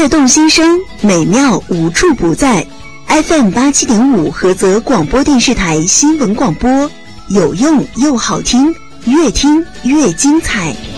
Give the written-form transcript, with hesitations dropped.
悦动心声，美妙无处不在。FM87.5 菏泽广播电视台新闻广播，有用又好听，越听越精彩。